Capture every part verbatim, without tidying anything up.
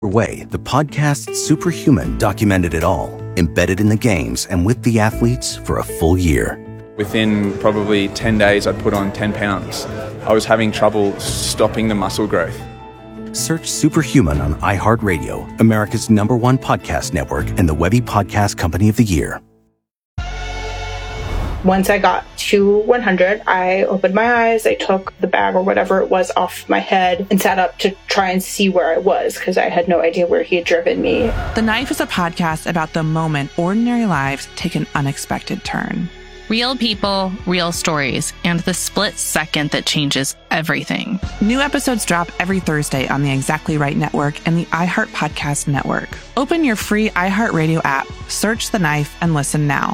Way, the podcast Superhuman documented it all, embedded in the games and with the athletes for a full year. Within probably ten days, I'd put on ten pounds. I was having trouble stopping the muscle growth. Search Superhuman on iHeartRadio, America's number one podcast network and the Webby Podcast Company of the Year. Once I got to one hundred, I opened my eyes, I took the bag or whatever it was off my head and sat up to try and see where I was because I had no idea where he had driven me. The Knife is a podcast about the moment ordinary lives take an unexpected turn. Real people, real stories, and the split second that changes everything. New episodes drop every Thursday on the Exactly Right Network and the iHeart Podcast Network. Open your free iHeartRadio app, search The Knife, and listen now.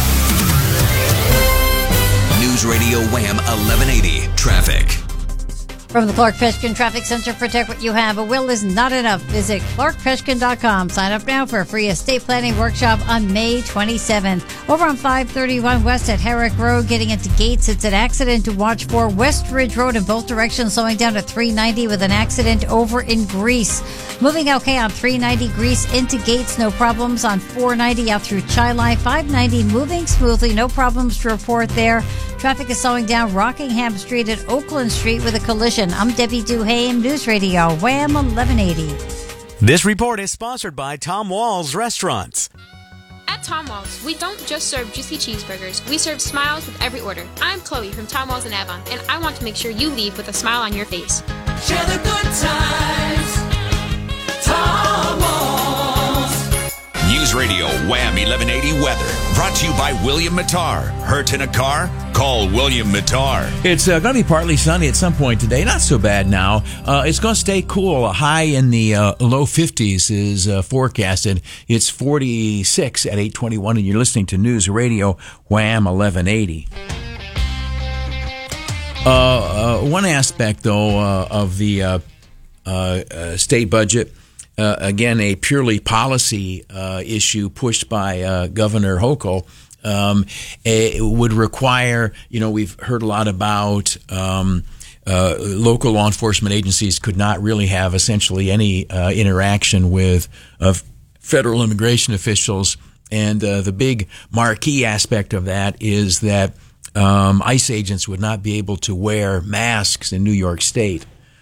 News Radio Wham eleven eighty Traffic. From the Clark Peshkin Traffic Center, protect what you have. A will is not enough. Visit clark peshkin dot com. Sign up now for a free estate planning workshop on May twenty-seventh. Over on five thirty-one West at Herrick Road, getting into Gates, it's an accident to watch for. West Ridge Road in both directions, slowing down to three ninety with an accident over in Greece. Moving okay on three ninety Greece into Gates, no problems on four ninety out through Chi-Line. five ninety moving smoothly, no problems to report there. Traffic is slowing down Rockingham Street at Oakland Street with a collision. I'm Debbie Duhane, News Radio, Wham eleven eighty. This report is sponsored by Tom Wall's Restaurants. At Tom Wall's, we don't just serve juicy cheeseburgers. We serve smiles with every order. I'm Chloe from Tom Wall's in Avon, and I want to make sure you leave with a smile on your face. Share the good times. Tom Wall's. News Radio Wham eleven eighty Weather. Brought to you by William Mattar. Hurt in a car? Call William Mattar. It's uh, going to be partly sunny at some point today. Not so bad now. Uh, it's going to stay cool. A high in the uh, low fifties is uh, forecasted. It's forty-six at eight twenty-one, and you're listening to News Radio Wham eleven eighty. Uh, uh, one aspect, though, uh, of the uh, uh, uh, state budget, uh, again, a purely policy uh, issue pushed by uh, Governor Hochul, um, it would require, you know, we've heard a lot about um, uh, local law enforcement agencies could not really have essentially any uh, interaction with uh, federal immigration officials. And uh, the big marquee aspect of that is that Um, ICE agents would not be able to wear masks in New York State.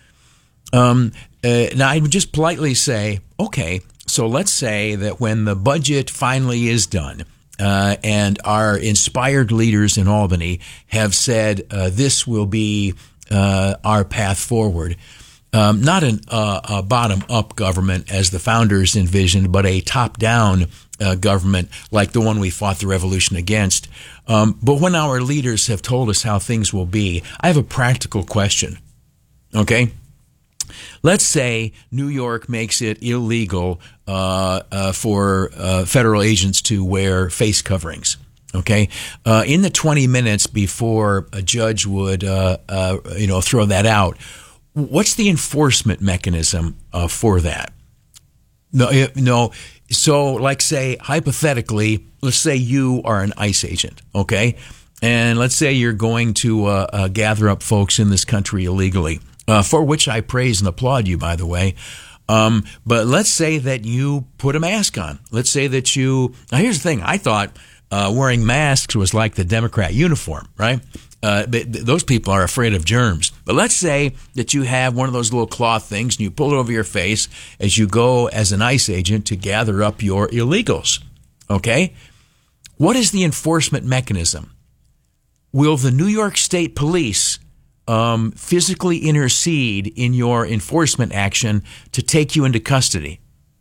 Um, uh, now, I would just politely say, okay, so let's say that when the budget finally is done uh, and our inspired leaders in Albany have said uh, this will be uh, our path forward, um, not an, uh, a bottom-up government as the founders envisioned, but a top-down Uh, government like the one we fought the revolution against. Um, but when our leaders have told us how things will be, I have a practical question. Okay? Let's say New York makes it illegal uh, uh, for uh, federal agents to wear face coverings. Okay? Uh, in the twenty minutes before a judge would, uh, uh, you know, throw that out, what's the enforcement mechanism uh, for that? No, no. So, like, say, hypothetically, let's say you are an ICE agent, okay? And let's say you're going to uh, uh, gather up folks in this country illegally, uh, for which I praise and applaud you, by the way. Um, but let's say that you put a mask on. Let's say that you... Now, here's the thing. I thought uh, wearing masks was like the Democrat uniform, right? Uh, but th- those people are afraid of germs. But let's say that you have one of those little cloth things and you pull it over your face as you go as an ICE agent to gather up your illegals. Okay? What is the enforcement mechanism? Will the New York State Police um, physically intercede in your enforcement action to take you into custody?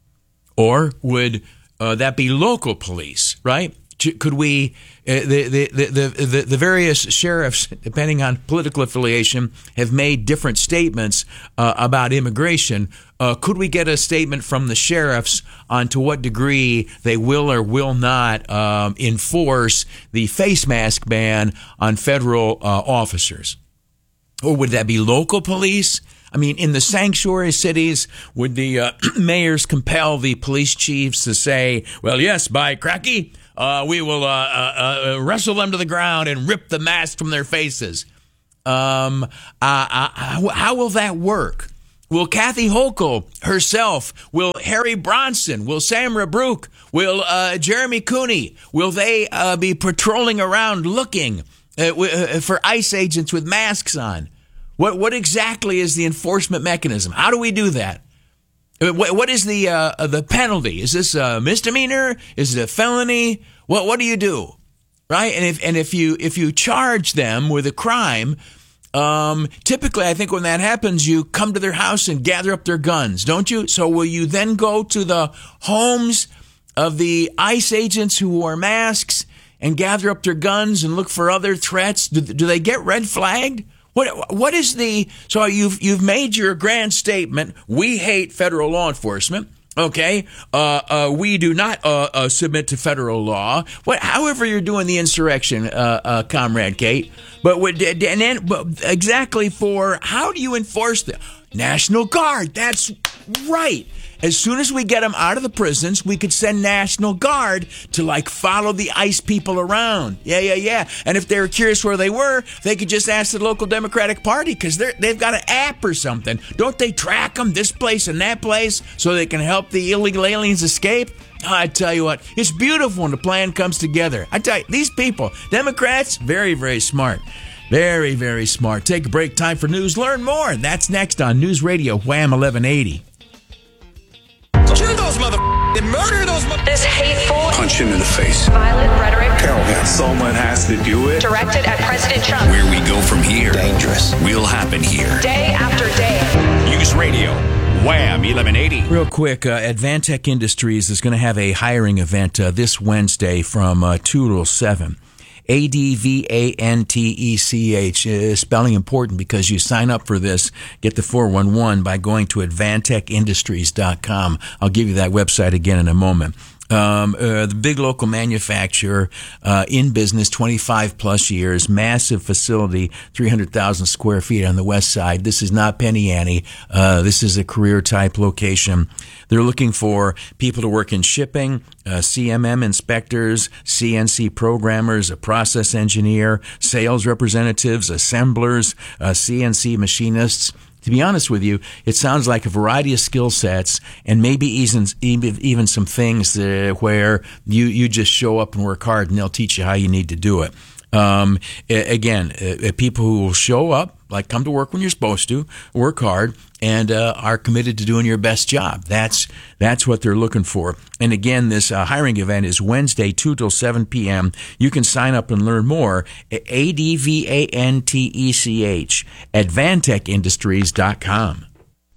Or would uh, that be local police, right? Could we, uh, the, the, the, the, the various sheriffs, depending on political affiliation, have made different statements uh, about immigration. Uh, could we get a statement from the sheriffs on to what degree they will or will not um, enforce the face mask ban on federal uh, officers? Or would that be local police? I mean, in the sanctuary cities, would the uh, mayors compel the police chiefs to say, well, yes, by cracky, Uh, we will uh, uh, uh, wrestle them to the ground and rip the mask from their faces. Um, uh, uh, how, how will that work? Will Kathy Hochul herself, will Harry Bronson, will Samra Brook, will uh, Jeremy Cooney, will they uh, be patrolling around looking uh, w- uh, for ICE agents with masks on? What what exactly is the enforcement mechanism? How do we do that? What, what is the uh, the penalty? Is this a misdemeanor? Is it a felony? What what do you do? Right? And if and if you if you charge them with a crime, Um, typically, I think when that happens, you come to their house and gather up their guns, don't you? So will you then go to the homes of the ICE agents who wore masks and gather up their guns and look for other threats? Do, do they get red flagged? What what is the so you've you've made your grand statement? We hate federal law enforcement. Okay, uh, uh, we do not uh, uh, submit to federal law. What, however, you're doing the insurrection, uh, uh, Comrade Kate. But what, and then, but exactly for how do you enforce the National Guard? That's right. As soon as we get them out of the prisons, we could send National Guard to, like, follow the ICE people around. Yeah, yeah, yeah. And if they were curious where they were, they could just ask the local Democratic Party because they've got an app or something. Don't they track them this place and that place so they can help the illegal aliens escape? Oh, I tell you what, it's beautiful when the plan comes together. I tell you, these people, Democrats, very, very smart. Very, very smart. Take a break. Time for news. Learn more. That's next on News Radio Wham eleven eighty. Kill those mother and murder those mother. This hateful, punch him in the face, violent rhetoric. Someone has to do it. Directed at President Trump. Where we go from here, dangerous, will happen here. Day after day. News Radio Wham eleven eighty. Real quick, uh, Advantech Industries is going to have a hiring event uh, this Wednesday from uh, two till seven. A D V A N T E C H. Uh, spelling important because you sign up for this, get the four one one by going to advantech industries dot com. I'll give you that website again in a moment. Um, uh, the big local manufacturer, uh, in business twenty-five plus years, massive facility, three hundred thousand square feet on the west side. This is not Penny Annie. Uh, this is a career type location. They're looking for people to work in shipping, uh, C M M inspectors, C N C programmers, a process engineer, sales representatives, assemblers, uh, C N C machinists. To be honest with you, it sounds like a variety of skill sets and maybe even even some things uh, where you, you just show up and work hard and they'll teach you how you need to do it. Um, again, uh, people who will show up, like come to work when you're supposed to, work hard, and uh, are committed to doing your best job. That's that's what they're looking for. And again, this uh, hiring event is Wednesday, two till seven p.m. You can sign up and learn more at A D V A N T E C H, advantech industries dot com.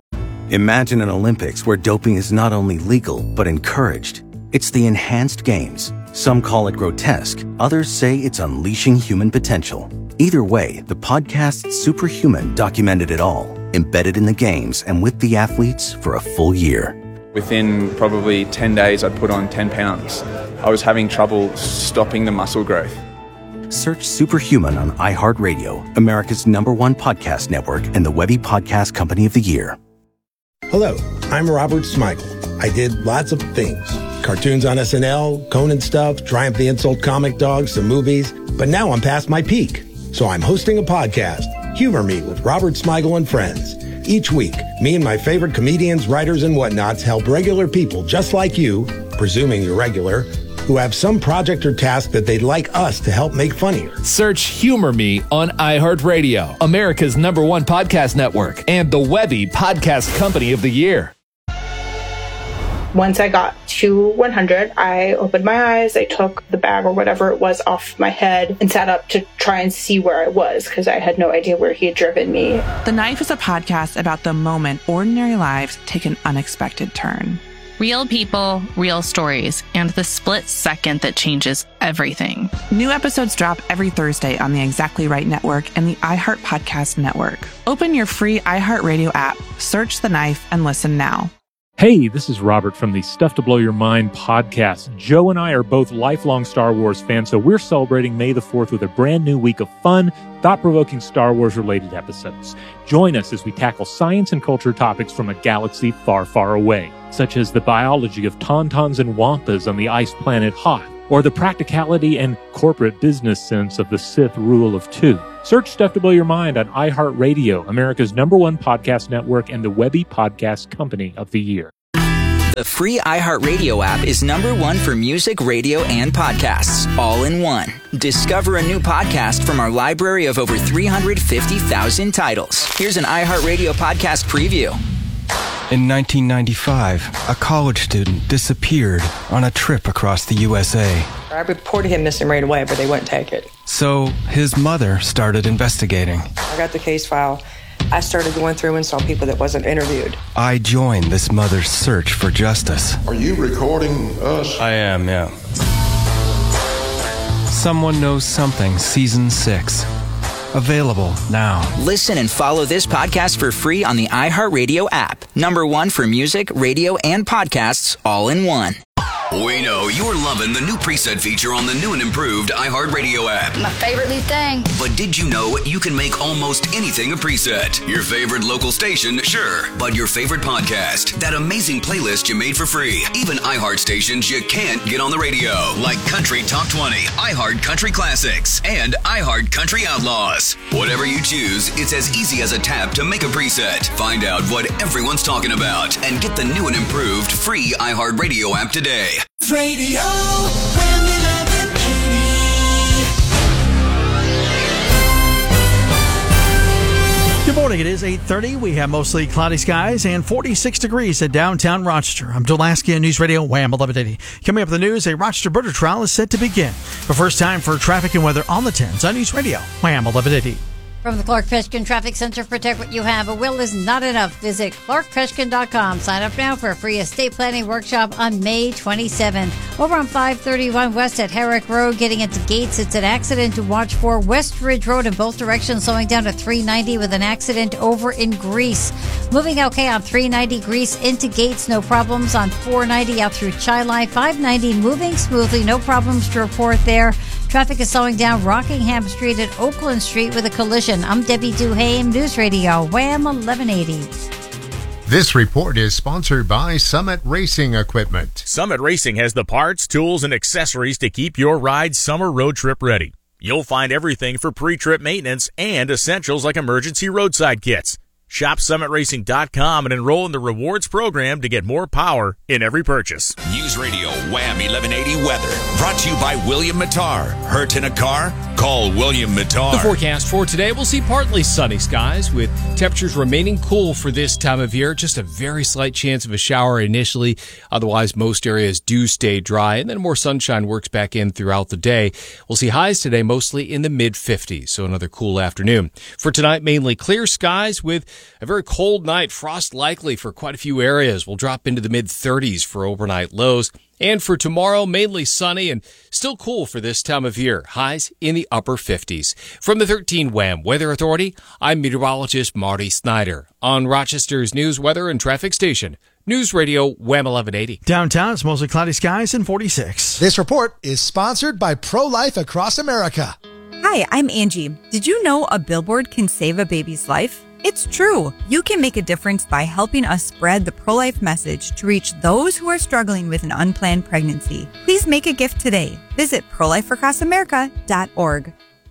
Imagine an Olympics where doping is not only legal, but encouraged. It's the Enhanced Games. Some call it grotesque. Others say it's unleashing human potential. Either way, the podcast Superhuman documented it all, embedded in the games and with the athletes for a full year. Within probably ten days, I'd put on ten pounds. I was having trouble stopping the muscle growth. Search Superhuman on iHeartRadio, America's number one podcast network and the Webby Podcast Company of the Year. Hello, I'm Robert Smigel. I did lots of things. Cartoons on S N L, Conan stuff, Triumph the Insult comic dogs, some movies. But now I'm past my peak. So I'm hosting a podcast, Humor Me with Robert Smigel and Friends. Each week, me and my favorite comedians, writers, and whatnots help regular people just like you, presuming you're regular, who have some project or task that they'd like us to help make funnier. Search Humor Me on iHeartRadio, America's number one podcast network, and the Webby Podcast Company of the Year. Once I got to one hundred, I opened my eyes, I took the bag or whatever it was off my head and sat up to try and see where I was because I had no idea where he had driven me. The Knife is a podcast about the moment ordinary lives take an unexpected turn. Real people, real stories, and the split second that changes everything. New episodes drop every Thursday on the Exactly Right Network and the iHeart Podcast Network. Open your free iHeartRadio app, search The Knife, and listen now. Hey, this is Robert from the Stuff to Blow Your Mind podcast. Joe and I are both lifelong Star Wars fans, so we're celebrating May the fourth with a brand new week of fun, thought-provoking Star Wars-related episodes. Join us as we tackle science and culture topics from a galaxy far, far away, such as the biology of tauntauns and wampas on the ice planet Hoth, or the practicality and corporate business sense of the Sith rule of two. Search Stuff to Blow Your Mind on iHeartRadio, America's number one podcast network and the Webby Podcast Company of the Year. The free iHeartRadio app is number one for music, radio, and podcasts, all in one. Discover a new podcast from our library of over three hundred fifty thousand titles. Here's an iHeartRadio podcast preview. In nineteen ninety-five, a college student disappeared on a trip across the U S A. I reported him missing right away, but they wouldn't take it. So his mother started investigating. I got the case file. I started going through and saw people that wasn't interviewed. I joined this mother's search for justice. Are you recording us? I am, yeah. Someone Knows Something, Season six. Available now. Listen and follow this podcast for free on the iHeartRadio app. Number one for music, radio, and podcasts, all in one. We know you're loving the new preset feature on the new and improved iHeartRadio app. My favorite new thing. But did you know you can make almost anything a preset? Your favorite local station, sure. But your favorite podcast, that amazing playlist you made for free. Even iHeart stations you can't get on the radio, like Country Top twenty, iHeart Country Classics, and iHeart Country Outlaws. Whatever you choose, it's as easy as a tap to make a preset. Find out what everyone's talking about and get the new and improved free iHeartRadio app today. Radio Wham eleven eighty. Good morning. It is eight thirty. We have mostly cloudy skies and forty-six degrees at downtown Rochester. I'm Joe Lasky on News Radio Wham eleven eighty. Coming up in the news, a Rochester birder trial is set to begin. But first time for traffic and weather on the tens on News Radio Wham eleven eighty. From the Clark Fishkin Traffic Center, protect what you have. A will is not enough. Visit clark fishkin dot com. Sign up now for a free estate planning workshop on May twenty-seventh. Over on five thirty-one West at Herrick Road, getting into Gates, it's an accident to watch for. West Ridge Road in both directions, slowing down to three ninety with an accident over in Greece. Moving okay on three ninety Greece into Gates, no problems on four ninety out through Chi-Line. five ninety moving smoothly, no problems to report there. Traffic is slowing down Rockingham Street at Oakland Street with a collision. I'm Debbie Duhame, News Radio Wham eleven eighty. This report is sponsored by Summit Racing Equipment. Summit Racing has the parts, tools, and accessories to keep your ride summer road trip ready. You'll find everything for pre-trip maintenance and essentials like emergency roadside kits. Shop summit racing dot com and enroll in the rewards program to get more power in every purchase. News Radio Wham eleven eighty weather brought to you by William Mattar. Hurt in a car? Call William Mattar. The forecast for today, we'll see partly sunny skies with temperatures remaining cool for this time of year. Just a very slight chance of a shower initially. Otherwise, most areas do stay dry, and then more sunshine works back in throughout the day. We'll see highs today mostly in the mid fifties, so another cool afternoon. For tonight, mainly clear skies with a very cold night. Frost likely for quite a few areas. We'll drop into the mid thirties for overnight lows. And for tomorrow, mainly sunny and still cool for this time of year. Highs in the upper fifties. From the thirteen Wham Weather Authority, I'm meteorologist Marty Snyder on Rochester's news, weather, and traffic station. News Radio Wham eleven eighty. Downtown, it's mostly cloudy skies and forty-six. This report is sponsored by Pro-Life Across America. Hi, I'm Angie. Did you know a billboard can save a baby's life? It's true. You can make a difference by helping us spread the pro-life message to reach those who are struggling with an unplanned pregnancy. Please make a gift today. Visit pro life across america dot org.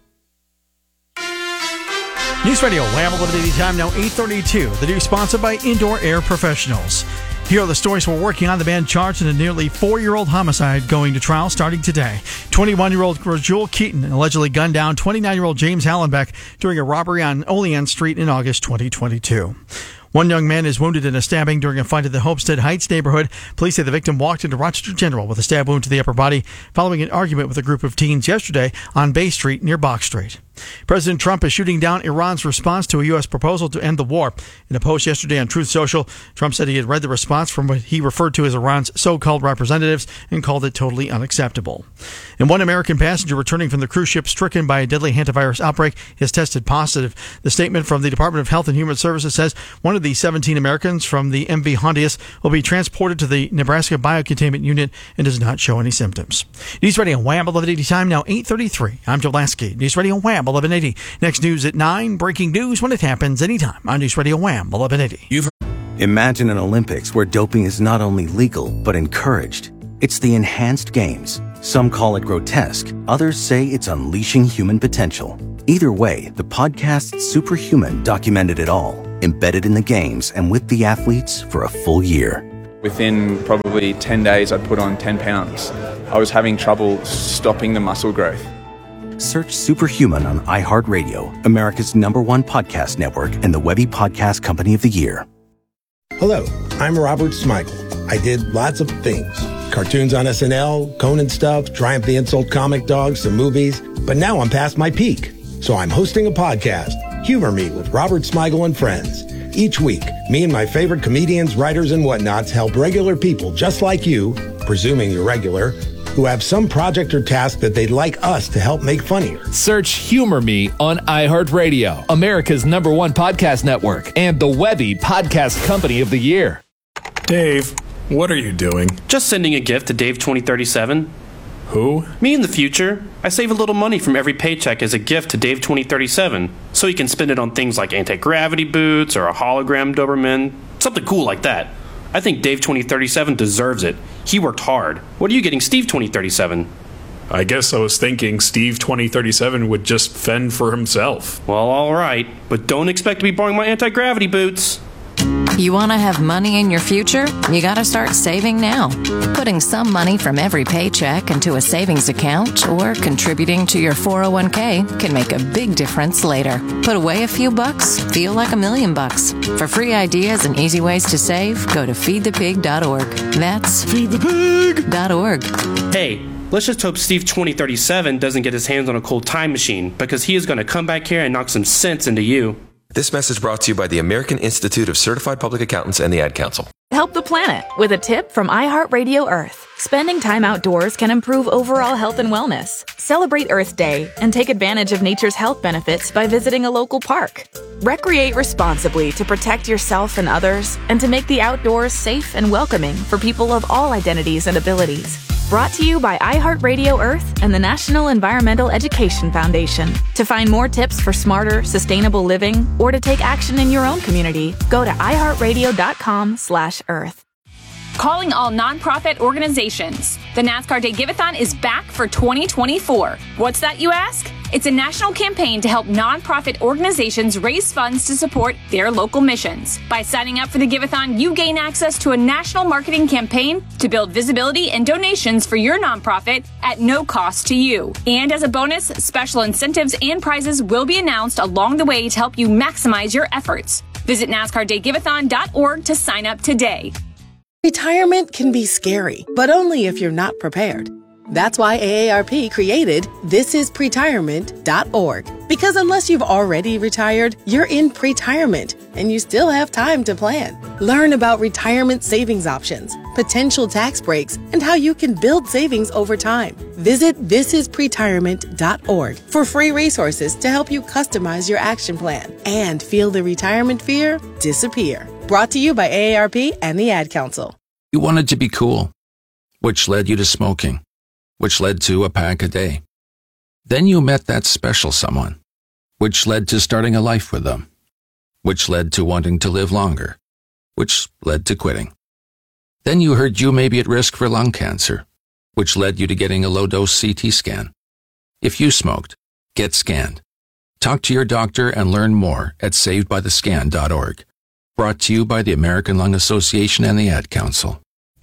News Radio Wham eleven eighty, time now eight thirty-two. The news sponsored by Indoor Air Professionals. Here are the stories we're working on. The man charged in a nearly four-year-old homicide going to trial starting today. twenty-one-year-old Rajul Keaton allegedly gunned down twenty-nine-year-old James Hallenbeck during a robbery on Olean Street in August twenty twenty-two. One young man is wounded in a stabbing during a fight at the Homestead Heights neighborhood. Police say the victim walked into Rochester General with a stab wound to the upper body following an argument with a group of teens yesterday on Bay Street near Box Street. President Trump is shooting down Iran's response to a U S proposal to end the war. In a post yesterday on Truth Social, Trump said he had read the response from what he referred to as Iran's so-called representatives and called it totally unacceptable. And one American passenger returning from the cruise ship stricken by a deadly hantavirus outbreak has tested positive. The statement from the Department of Health and Human Services says one of the seventeen Americans from the M V Hondius will be transported to the Nebraska Biocontainment Unit and does not show any symptoms. News Radio Wham eleven eighty, time now eight thirty-three. I'm Joe Lasky. News Radio Wham eleven eighty. Next news at nine. Breaking news when it happens anytime on News Radio Wham eleven eighty. You've Imagine an Olympics where doping is not only legal but encouraged. It's the enhanced games. Some call it grotesque. Others say it's unleashing human potential. Either way, the podcast Superhuman documented it all, embedded in the games and with the athletes for a full year. Within probably ten days, I'd put on ten pounds. I was having trouble stopping the muscle growth. Search Superhuman on iHeartRadio, America's number one podcast network and the Webby Podcast Company of the Year. Hello, I'm Robert Smigel. I did lots of things. Cartoons on S N L, Conan stuff, Triumph the Insult comic dogs, some movies. But now I'm past my peak. So I'm hosting a podcast, Humor Me with Robert Smigel and Friends. Each week, me and my favorite comedians, writers, and whatnots help regular people just like you, presuming you're regular, who have some project or task that they'd like us to help make funnier. Search Humor Me on iHeartRadio, America's number one podcast network, and the Webby Podcast Company of the Year. Dave, what are you doing? Just sending a gift to Dave twenty thirty-seven. Who? Me in the future. I save a little money from every paycheck as a gift to Dave twenty thirty-seven, so he can spend it on things like anti-gravity boots or a hologram Doberman, something cool like that. I think Dave twenty thirty-seven deserves it. He worked hard. What are you getting Steve twenty thirty-seven? I guess I was thinking Steve twenty thirty-seven would just fend for himself. Well, all right, but don't expect to be borrowing my anti-gravity boots. You want to have money in your future? You got to start saving now. Putting some money from every paycheck into a savings account or contributing to your four oh one k can make a big difference later. Put away a few bucks, feel like a million bucks. For free ideas and easy ways to save, go to feed the pig dot org. That's feed the pig dot org. Hey, let's just hope Steve twenty thirty-seven doesn't get his hands on a cold time machine, because he is going to come back here and knock some sense into you. This message brought to you by the American Institute of Certified Public Accountants and the Ad Council. Help the planet with a tip from iHeartRadio Earth. Spending time outdoors can improve overall health and wellness. Celebrate Earth Day and take advantage of nature's health benefits by visiting a local park. Recreate responsibly to protect yourself and others, and to make the outdoors safe and welcoming for people of all identities and abilities. Brought to you by iHeartRadio Earth and the National Environmental Education Foundation. To find more tips for smarter, sustainable living, or to take action in your own community, go to iHeartRadio.com slash Earth. Calling all nonprofit organizations. The NASCAR Day Give-A-thon is back for twenty twenty-four. What's that, you ask? It's a national campaign to help nonprofit organizations raise funds to support their local missions. By signing up for the Give-A-thon, you gain access to a national marketing campaign to build visibility and donations for your nonprofit at no cost to you. And as a bonus, special incentives and prizes will be announced along the way to help you maximize your efforts. Visit NASCAR Day Give A Thon dot org to sign up today. Retirement can be scary, but only if you're not prepared. That's why A A R P created this is pretirement dot org. Because unless you've already retired, you're in pretirement, and you still have time to plan. Learn about retirement savings options, potential tax breaks, and how you can build savings over time. Visit this is pretirement dot org for free resources to help you customize your action plan and feel the retirement fear disappear. Brought to you by A A R P and the Ad Council. You wanted to be cool, which led you to smoking, which led to a pack a day. Then you met that special someone, which led to starting a life with them, which led to wanting to live longer, which led to quitting. Then you heard you may be at risk for lung cancer, which led you to getting a low-dose C T scan. If you smoked, get scanned. Talk to your doctor and learn more at saved by the scan dot org. Brought to you by the American Lung Association and the Ad Council.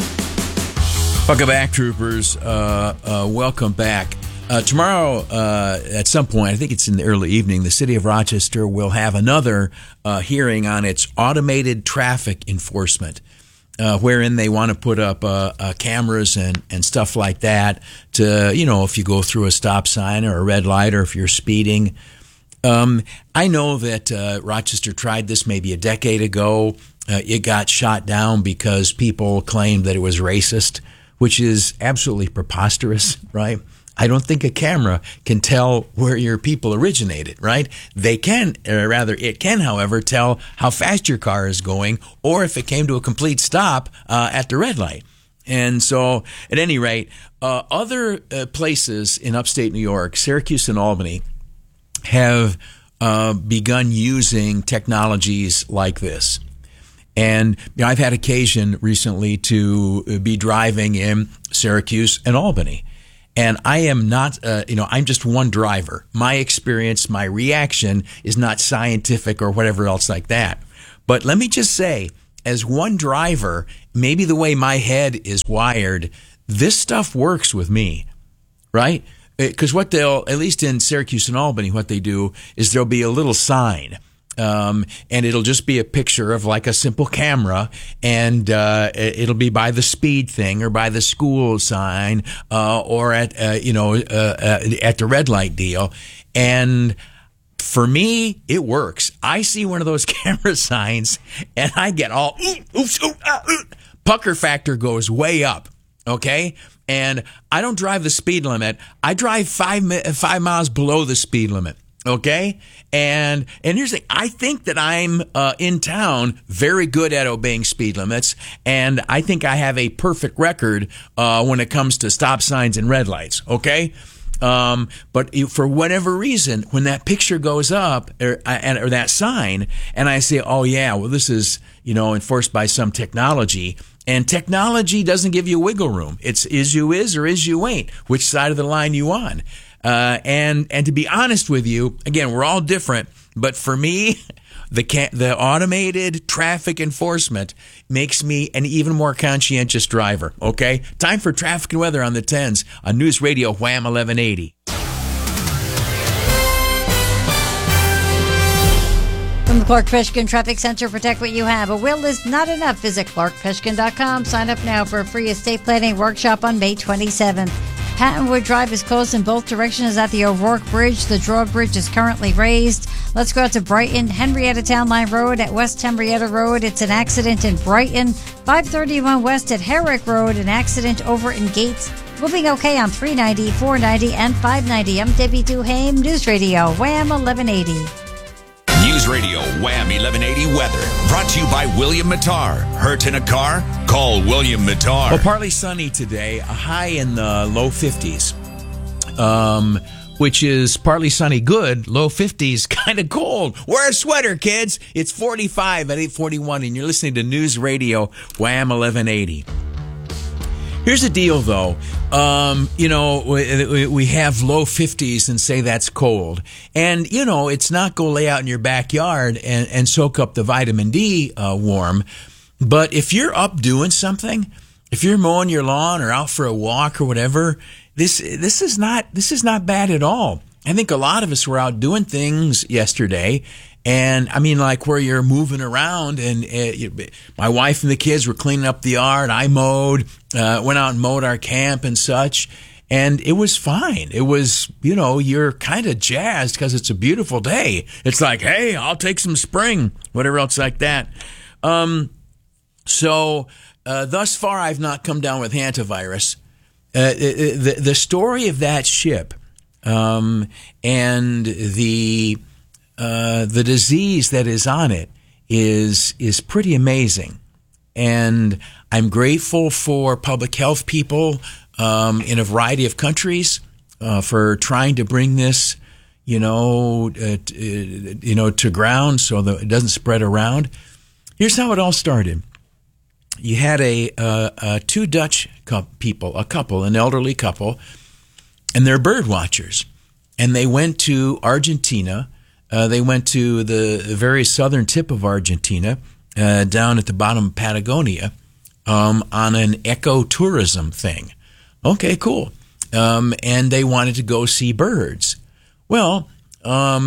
Welcome back, troopers. Uh, uh, welcome back. Uh, tomorrow, uh, at some point, I think it's in the early evening, the city of Rochester will have another uh, hearing on its automated traffic enforcement, uh, wherein they want to put up uh, uh, cameras and, and stuff like that to, you know, if you go through a stop sign or a red light or if you're speeding. Um, I know that uh, Rochester tried this maybe a decade ago. Uh, it got shot down because people claimed that it was racist, which is absolutely preposterous, right? I don't think a camera can tell where your people originated, right? They can, or rather, it can, however, tell how fast your car is going or if it came to a complete stop uh, at the red light. And so, at any rate, uh, other uh, places in upstate New York, Syracuse and Albany, have uh, begun using technologies like this. And you know, I've had occasion recently to be driving in Syracuse and Albany. And I am not, uh, you know, I'm just one driver. My experience, my reaction is not scientific or whatever else like that. But let me just say, as one driver, maybe the way my head is wired, this stuff works with me, right? Because what they'll, at least in Syracuse and Albany, what they do is there'll be a little sign. Um, and it'll just be a picture of like a simple camera, and uh, it'll be by the speed thing or by the school sign uh, or at uh, you know uh, uh, at the red light deal. And for me, it works. I see one of those camera signs, and I get all oops, oops, ah, oops. Pucker factor goes way up. Okay. And I don't drive the speed limit. I drive five five miles below the speed limit. Okay. And, and here's the thing. I think that I'm, uh, in town very good at obeying speed limits. And I think I have a perfect record, uh, when it comes to stop signs and red lights. Okay. Um, but for whatever reason, when that picture goes up or, or that sign, and I say, oh yeah, well, this is, you know, enforced by some technology. And technology doesn't give you wiggle room. It's is you is or is you ain't. Which side of the line you on? Uh, and and to be honest with you, again, we're all different. But for me, the ca- the automated traffic enforcement makes me an even more conscientious driver. Okay, time for traffic and weather on the tens on News Radio Wham eleven eighty. From the Clark Peshkin Traffic Center, protect what you have. A will is not enough. Visit clark peshkin dot com. Sign up now for a free estate planning workshop on May twenty-seventh. Pattonwood Drive is closed in both directions at the O'Rourke Bridge. The drawbridge is currently raised. Let's go out to Brighton. Henrietta Town Line Road at West Henrietta Road. It's an accident in Brighton. five thirty-one West at Herrick Road. An accident over in Gates. Moving okay on three ninety, four ninety, and five ninety. I'm Debbie Duhame, News Radio, Wham eleven eighty. News Radio Wham eleven eighty weather. Brought to you by William Mattar. Hurt in a car? Call William Mattar. Well, partly sunny today, a high in the low fifties, um, which is partly sunny good, low fifties, kind of cold. Wear a sweater, kids. It's forty-five at eight forty-one, and you're listening to News Radio Wham eleven eighty. Here's the deal, though. Um, you know, we, we have low fifties and say that's cold. And, you know, it's not go lay out in your backyard and, and soak up the vitamin D uh, warm. But if you're up doing something, if you're mowing your lawn or out for a walk or whatever, this this is not this is not bad at all. I think a lot of us were out doing things yesterday. And I mean, like where you're moving around, and uh, you, my wife and the kids were cleaning up the yard. I mowed, uh, went out and mowed our camp and such, and it was fine. It was, you know, you're kind of jazzed because it's a beautiful day. It's like, hey, I'll take some spring, whatever else like that. Um, so uh, thus far, I've not come down with hantavirus. Uh, the the story of that ship um, and the Uh, the disease that is on it is is pretty amazing, and I'm grateful for public health people um, in a variety of countries uh, for trying to bring this, you know, uh, t- uh, you know, to ground so that it doesn't spread around. Here's how it all started. You had a, uh, uh, two Dutch people, a couple, an elderly couple, and they're bird watchers, and they went to Argentina. Uh, they went to the very southern tip of Argentina, uh, down at the bottom of Patagonia, um, on an ecotourism thing. Okay, cool. Um, and they wanted to go see birds. Well, um,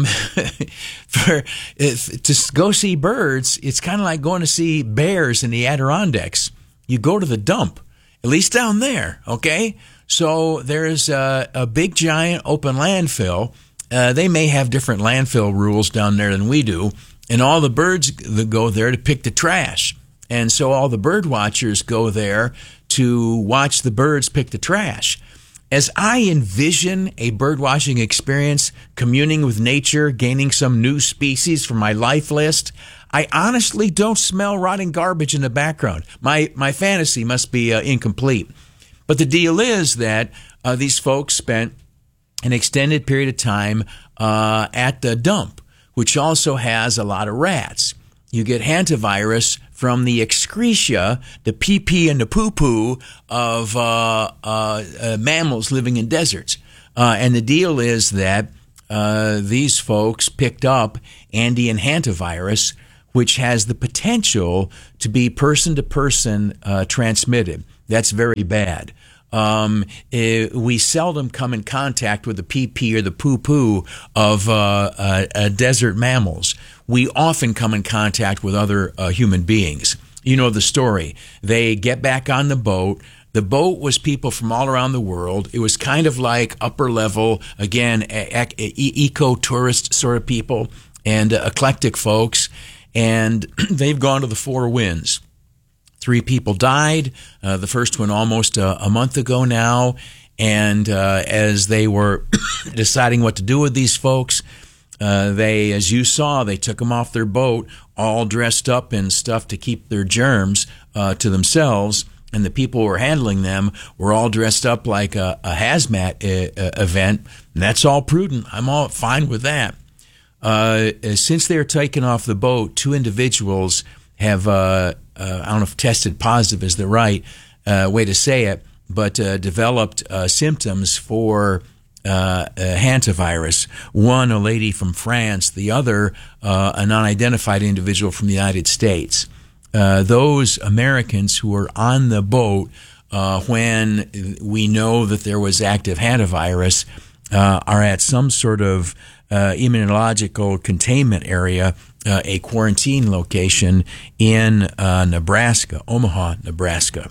for if, to go see birds, it's kind of like going to see bears in the Adirondacks. You go to the dump, at least down there, okay? So there's a, a big, giant open landfill. Uh, they may have different landfill rules down there than we do, and all the birds that go there to pick the trash. And so all the bird watchers go there to watch the birds pick the trash. As I envision a bird watching experience, communing with nature, gaining some new species for my life list, I honestly don't smell rotting garbage in the background. My my fantasy must be uh, incomplete. But the deal is that uh, these folks spent an extended period of time uh, at the dump, which also has a lot of rats. You get hantavirus from the excreta, the pee-pee and the poo-poo of uh, uh, uh, mammals living in deserts. Uh, and the deal is that uh, these folks picked up Andean hantavirus, which has the potential to be person-to-person uh, transmitted. That's very bad. Um, eh, we seldom come in contact with the pee-pee or the poo-poo of uh, uh, uh, desert mammals. We often come in contact with other uh, human beings. You know the story. They get back on the boat. The boat was people from all around the world. It was kind of like upper level, again, e- e- eco-tourist sort of people and uh, eclectic folks. And they've gone to the four winds. Three people died, uh, the first one almost a, a month ago now, and uh, as they were deciding what to do with these folks, uh, they, as you saw, they took them off their boat, all dressed up in stuff to keep their germs uh, to themselves, and the people who were handling them were all dressed up like a, a hazmat uh, event, and that's all prudent. I'm all fine with that. Uh, since they were taken off the boat, two individuals have, uh, uh, I don't know if tested positive is the right uh, way to say it, but uh, developed uh, symptoms for uh, uh, hantavirus. One, a lady from France. The other, uh, an unidentified individual from the United States. Uh, those Americans who were on the boat uh, when we know that there was active hantavirus uh, are at some sort of uh, immunological containment area, uh, a quarantine location in uh, Nebraska, Omaha, Nebraska.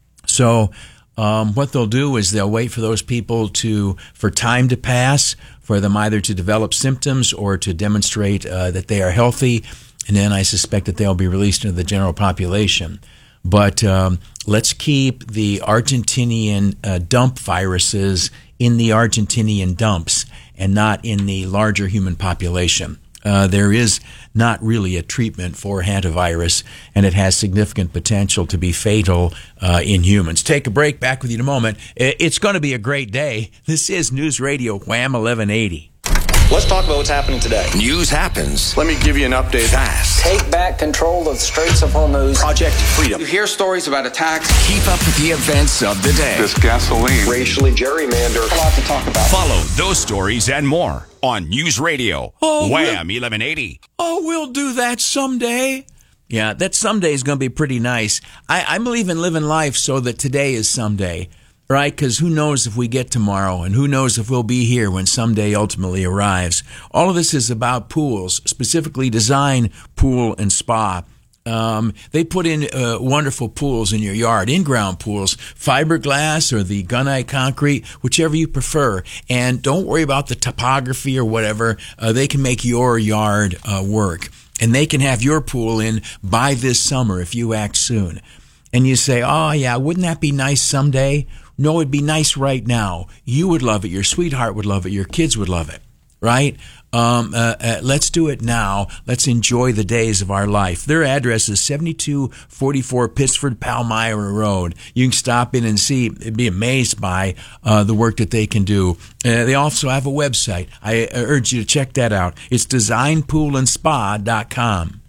So um, what they'll do is they'll wait for those people to, for time to pass, for them either to develop symptoms or to demonstrate uh, that they are healthy, and then I suspect that they'll be released into the general population. But um, let's keep the Argentinian uh, dump viruses in the Argentinian dumps and not in the larger human population. Uh, there is not really a treatment for hantavirus, and it has significant potential to be fatal uh, in humans. Take a break. Back with you in a moment. It's going to be a great day. This is News Radio Wham eleven eighty. Let's talk about what's happening today. News happens. Let me give you an update. Fast. Take back control of the Straits of Hormuz. Project Freedom. You hear stories about attacks. Keep up with the events of the day. This gasoline. Racially gerrymandered. A lot to talk about. Follow those stories and more on News Radio. Oh, Wham eleven eighty. Oh, we'll do that someday. Yeah, that someday is going to be pretty nice. I, I believe in living life so that today is someday. Right? Because who knows if we get tomorrow, and who knows if we'll be here when someday ultimately arrives. All of this is about pools, specifically Design Pool and Spa. Um, they put in uh, wonderful pools in your yard, in-ground pools, fiberglass or the gunite concrete, whichever you prefer. And don't worry about the topography or whatever. Uh, they can make your yard uh, work. And they can have your pool in by this summer if you act soon. And you say, oh, yeah, wouldn't that be nice someday? No, it'd be nice right now. You would love it. Your sweetheart would love it. Your kids would love it, right? Um, uh, uh, let's do it now. Let's enjoy the days of our life. Their address is seventy-two forty-four Pittsford Palmyra Road. You can stop in and see, be amazed by uh, the work that they can do. Uh, they also have a website. I urge you to check that out. It's design pool and spa dot com.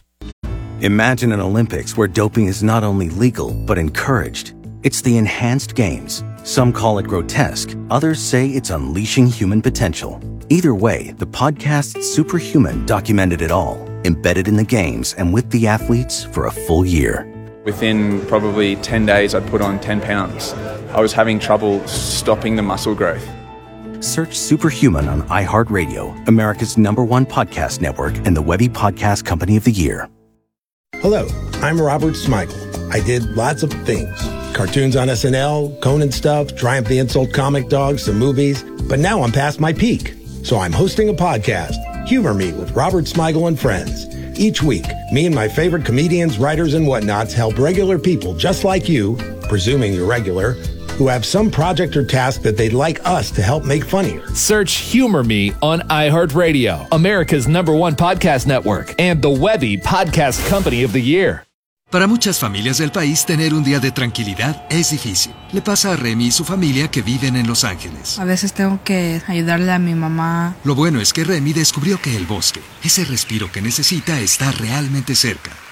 Imagine an Olympics where doping is not only legal, but encouraged. It's the enhanced games. Some call it grotesque. Others say it's unleashing human potential. Either way, the podcast Superhuman documented it all, embedded in the games and with the athletes for a full year. Within probably ten days, I'd put on ten pounds. I was having trouble stopping the muscle growth. Search Superhuman on iHeartRadio, America's number one podcast network, and the Webby Podcast Company of the Year. Hello, I'm Robert Smigel. I did lots of things. Cartoons on S N L, Conan stuff, Triumph the Insult Comic Dog, some movies. But now I'm past my peak. So I'm hosting a podcast, Humor Me with Robert Smigel and Friends. Each week, me and my favorite comedians, writers, and whatnots help regular people just like you, presuming you're regular, who have some project or task that they'd like us to help make funnier. Search Humor Me on iHeartRadio, America's number one podcast network, and the Webby Podcast Company of the Year. Para muchas familias del país, tener un día de tranquilidad es difícil. Le pasa a Remy y su familia que viven en Los Ángeles. A veces tengo que ayudarle a mi mamá. Lo bueno es que Remy descubrió que el bosque, ese respiro que necesita, está realmente cerca.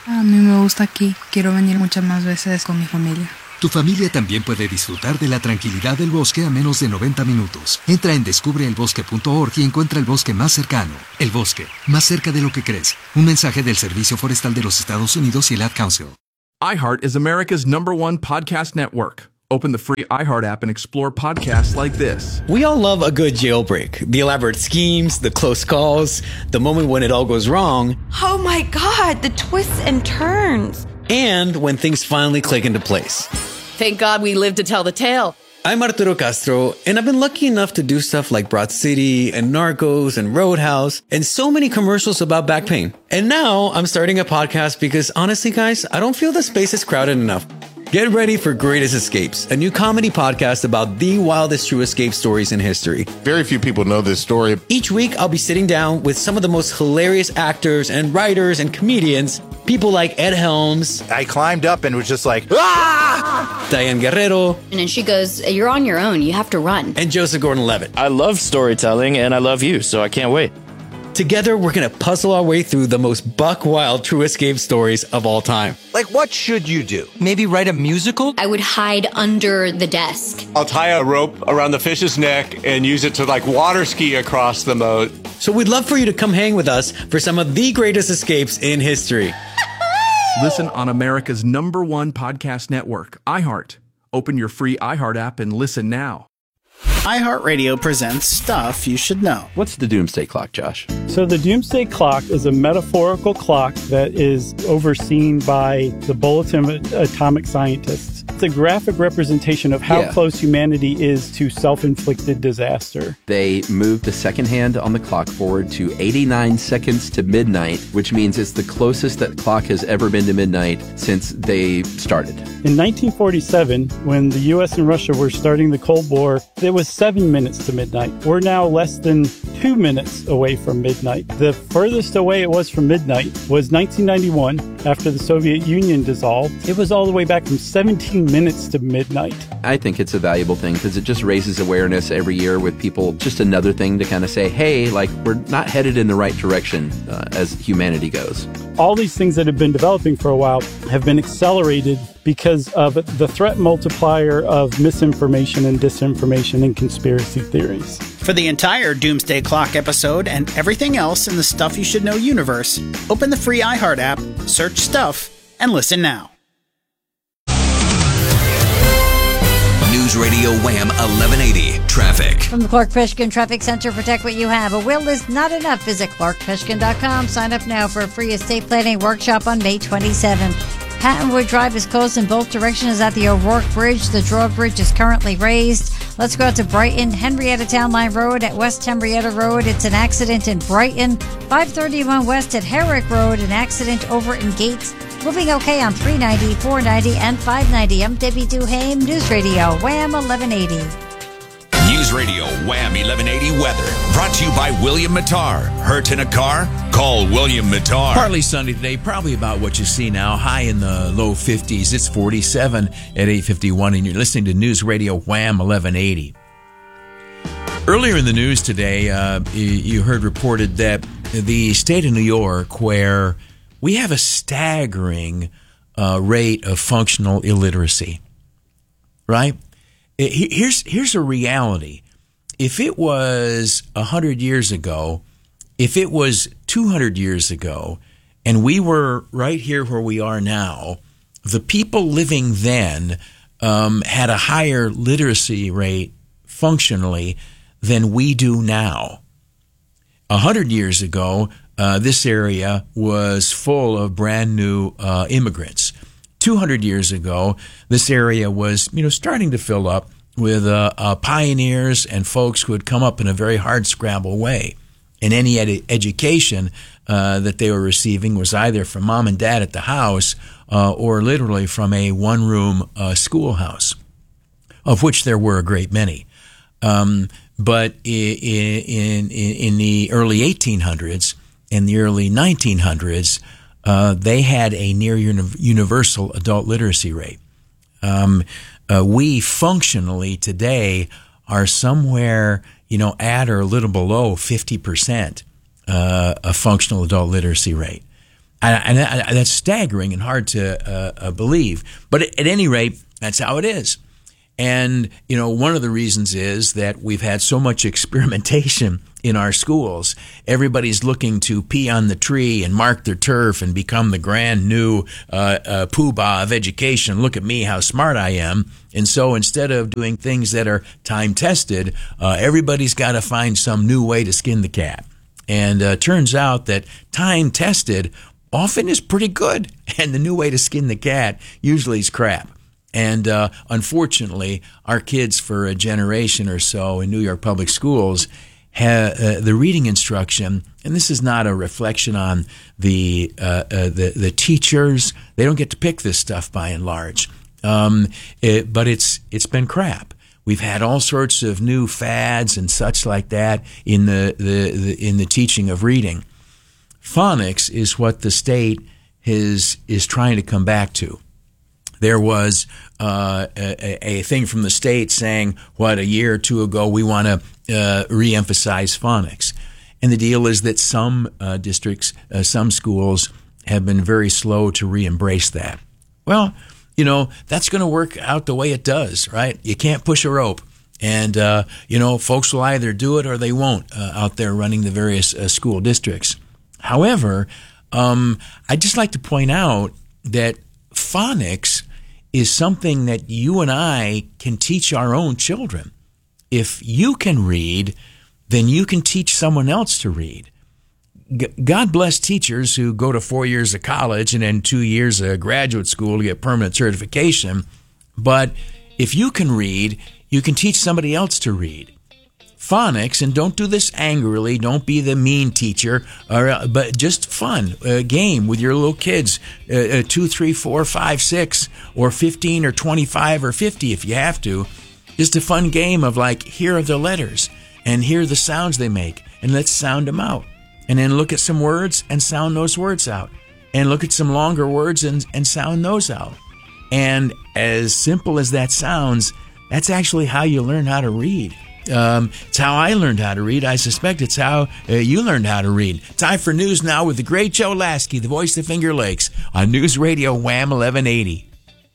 A mí me gusta aquí. Quiero venir muchas más veces con mi familia. Tu familia también puede disfrutar de la tranquilidad del bosque a menos de noventa minutos. Entra en descubre el bosque punto org y encuentra el bosque más cercano. El bosque, más cerca de lo que crees. Un mensaje del Servicio Forestal de los Estados Unidos y el Ad Council. iHeart is America's number one podcast network. Open the free iHeart app and explore podcasts like this. We all love a good jailbreak. The elaborate schemes, the close calls, the moment when it all goes wrong. Oh my God, the twists and turns. And when things finally click into place. Thank God we lived to tell the tale. I'm Arturo Castro, and I've been lucky enough to do stuff like Broad City and Narcos and Roadhouse and so many commercials about back pain. And now I'm starting a podcast because honestly, guys, I don't feel the space is crowded enough. Get ready for Greatest Escapes, a new comedy podcast about the wildest true escape stories in history. Very few people know this story. Each week, I'll be sitting down with some of the most hilarious actors and writers and comedians, people like Ed Helms. I climbed up and was just like, ah! Diane Guerrero. And then she goes, you're on your own. You have to run. And Joseph Gordon-Levitt. I love storytelling, and I love you, so I can't wait. Together, we're going to puzzle our way through the most buck-wild true escape stories of all time. Like, what should you do? Maybe write a musical? I would hide under the desk. I'll tie a rope around the fish's neck and use it to, like, water ski across the moat. So we'd love for you to come hang with us for some of the greatest escapes in history. Listen on America's number one podcast network, iHeart. Open your free iHeart app and listen now. iHeartRadio presents Stuff You Should Know. What's the Doomsday Clock, Josh? So the Doomsday Clock is a metaphorical clock that is overseen by the Bulletin of Atomic Scientists. It's a graphic representation of how yeah. close humanity is to self-inflicted disaster. They moved the second hand on the clock forward to eighty-nine seconds to midnight, which means it's the closest that clock has ever been to midnight since they started. In nineteen forty-seven, when the U S and Russia were starting the Cold War, it was seven minutes to midnight. We're now less than two minutes away from midnight. The furthest away it was from midnight was nineteen ninety-one, after the Soviet Union dissolved. It was all the way back from seventeen minutes to midnight. I think it's a valuable thing because it just raises awareness every year with people. Just another thing to kind of say, hey, like, we're not headed in the right direction uh, as humanity goes. All these things that have been developing for a while have been accelerated because of the threat multiplier of misinformation and disinformation and conspiracy theories. For the entire Doomsday Clock episode and everything else in the Stuff You Should Know universe, open the free iHeart app, search Stuff, and listen now. News Radio Wham eleven eighty Traffic. From the Clark Fishkin Traffic Center, protect what you have. A will is not enough. Visit clark fishkin dot com. Sign up now for a free estate planning workshop on May twenty-seventh. Pattonwood Drive is closed in both directions at the O'Rourke Bridge. The drawbridge is currently raised. Let's go out to Brighton. Henrietta Town Line Road at West Henrietta Road. It's an accident in Brighton. five thirty-one West at Herrick Road. An accident over in Gates. Moving okay on three ninety, four ninety, and five ninety. I'm Debbie Duhame, News Radio, Wham eleven eighty. News Radio Wham eleven eighty Weather. Brought to you by William Mattar. Hurt in a car? Call William Mattar. Partly sunny today, probably about what you see now. High in the low fifties. It's forty-seven at eight fifty-one, and you're listening to News Radio Wham eleven eighty. Earlier in the news today, uh, you heard reported that the state of New York, where we have a staggering uh, rate of functional illiteracy, right? Here's here's a reality. If it was one hundred years ago, if it was two hundred years ago, and we were right here where we are now, the people living then um, had a higher literacy rate functionally than we do now. one hundred years ago, uh, this area was full of brand new uh, immigrants. two hundred years ago, this area was, you know, starting to fill up with uh, uh, pioneers and folks who had come up in a very hard-scrabble way. And any ed- education uh, that they were receiving was either from mom and dad at the house uh, or literally from a one-room uh, schoolhouse, of which there were a great many. Um, but in, in, in the early eighteen hundreds and the early nineteen hundreds, uh, they had a near uni- universal adult literacy rate. Um, uh, we functionally today are somewhere, you know, at or a little below fifty percent uh, a functional adult literacy rate. And, and that's staggering and hard to uh, uh, believe. But at, at any rate, that's how it is. And, you know, one of the reasons is that we've had so much experimentation in our schools. Everybody's looking to pee on the tree and mark their turf and become the grand new uh, uh, poobah of education. Look at me, how smart I am. And so instead of doing things that are time-tested, uh, everybody's got to find some new way to skin the cat. And uh, turns out that time-tested often is pretty good. And the new way to skin the cat usually is crap. And uh, unfortunately, our kids for a generation or so in New York public schools, have, uh, the reading instruction, and this is not a reflection on the, uh, uh, the the teachers. They don't get to pick this stuff by and large, um, it, but it's it's been crap. We've had all sorts of new fads and such like that in the, the, the in the teaching of reading. Phonics is what the state is is trying to come back to. There was uh, a, a thing from the state saying, what, a year or two ago, we want to uh, reemphasize phonics. And the deal is that some uh, districts, uh, some schools have been very slow to re-embrace that. Well, you know, that's going to work out the way it does, right? You can't push a rope. And, uh, you know, folks will either do it or they won't uh, out there running the various uh, school districts. However, um, I'd just like to point out that phonics is something that you and I can teach our own children. If you can read, then you can teach someone else to read. G- God bless teachers who go to four years of college and then two years of graduate school to get permanent certification. But if you can read, you can teach somebody else to read. Phonics, and don't do this angrily, don't be the mean teacher, or, uh, but just fun, a uh, game with your little kids, uh, uh, two, three, four, five, six, or fifteen, or twenty-five, or fifty if you have to. Just a fun game of like, here are the letters, and here are the sounds they make, and let's sound them out. And then look at some words and sound those words out. And look at some longer words and, and sound those out. And as simple as that sounds, that's actually how you learn how to read. Um, it's how I learned how to read. I suspect it's how uh, you learned how to read. Time for news now with the great Joe Lasky, the voice of Finger Lakes, on News Radio Wham eleven eighty.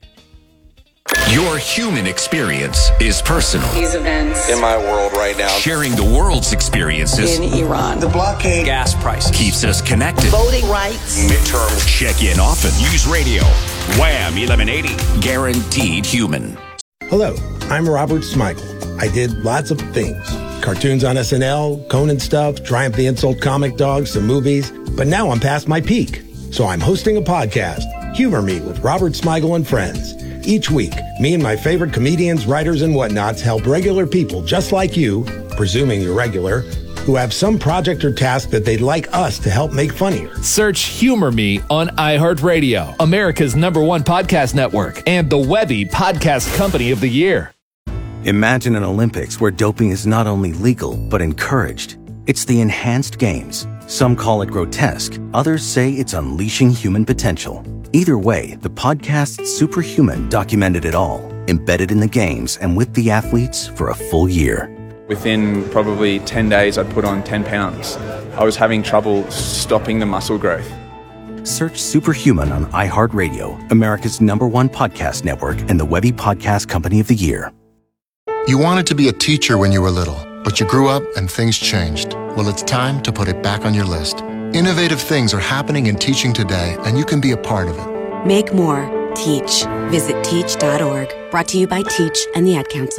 Your human experience is personal. These events in my world right now. Sharing the world's experiences In Iran. The blockade. Gas prices. keeps us connected. Voting rights. Midterms. Check in often. News Radio Wham eleven eighty. Guaranteed human. Hello, I'm Robert Smigel. I did lots of things. Cartoons on S N L, Conan stuff, Triumph the Insult comic dogs, some movies. But now I'm past my peak. So I'm hosting a podcast, Humor Me with Robert Smigel and Friends. Each week, me and my favorite comedians, writers, and whatnots help regular people just like you, presuming you're regular, who have some project or task that they'd like us to help make funnier. Search Humor Me on iHeartRadio, America's number one podcast network, and the Webby Podcast Company of the Year. Imagine an Olympics where doping is not only legal, but encouraged. It's the enhanced games. Some call it grotesque. Others say it's unleashing human potential. Either way, the podcast Superhuman documented it all, embedded in the games and with the athletes for a full year. Within probably ten days, I'd put on ten pounds. I was having trouble stopping the muscle growth. Search Superhuman on iHeartRadio, America's number one podcast network, and the Webby Podcast Company of the Year. You wanted to be a teacher when you were little, but you grew up and things changed. Well, it's time to put it back on your list. Innovative things are happening in teaching today, and you can be a part of it. Make more. Teach. Visit teach dot org. Brought to you by Teach and the Ad Council.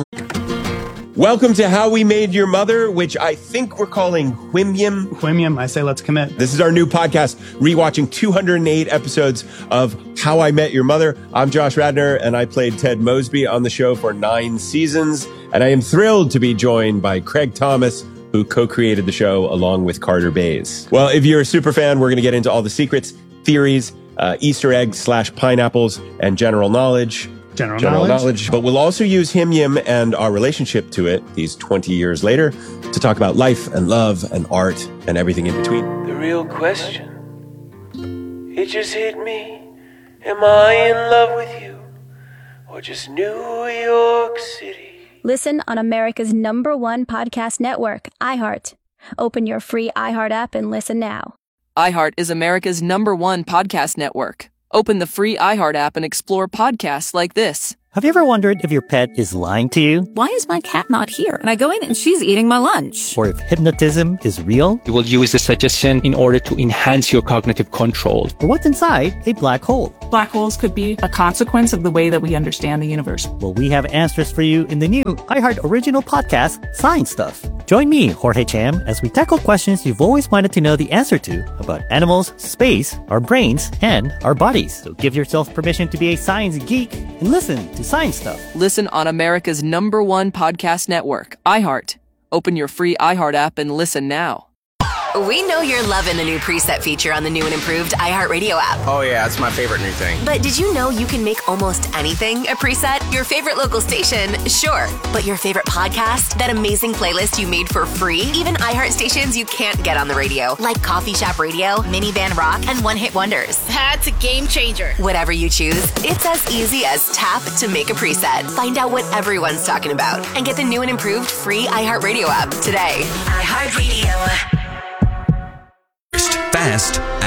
Welcome to How We Made Your Mother, which I think we're calling Whimyum. Whimyum, I say let's commit. This is our new podcast, rewatching two hundred eight episodes of How I Met Your Mother. I'm Josh Radnor, and I played Ted Mosby on the show for nine seasons. And I am thrilled to be joined by Craig Thomas, who co-created the show along with Carter Bays. Well, if you're a super fan, we're going to get into all the secrets, theories, uh, Easter eggs slash pineapples, and general knowledge. General, general knowledge. knowledge. But we'll also use Him Yim and our relationship to it, these twenty years later, to talk about life and love and art and everything in between. The real question, it just hit me. Am I in love with you or just New York City? Listen on America's number one podcast network, iHeart. Open your free iHeart app and listen now. iHeart is America's number one podcast network. Open the free iHeart app and explore podcasts like this. Have you ever wondered if your pet is lying to you? Why is my cat not here? And I go in and she's eating my lunch. Or if hypnotism is real? You will use the suggestion in order to enhance your cognitive control. Or what's inside a black hole? Black holes could be a consequence of the way that we understand the universe. Well, we have answers for you in the new iHeart original podcast, Science Stuff. Join me, Jorge Cham, as we tackle questions you've always wanted to know the answer to about animals, space, our brains, and our bodies. So give yourself permission to be a science geek and listen to Science Stuff. Listen on America's number one podcast network, iHeart. Open your free iHeart app and listen now. We know you're loving the new preset feature on the new and improved iHeartRadio app. Oh yeah, that's my favorite new thing. But did you know you can make almost anything a preset? Your favorite local station, sure. But your favorite podcast? That amazing playlist you made for free? Even iHeart stations you can't get on the radio, like Coffee Shop Radio, Minivan Rock, and One Hit Wonders. That's a game changer. Whatever you choose, it's as easy as tap to make a preset. Find out what everyone's talking about and get the new and improved free iHeartRadio app today. iHeartRadio. Fast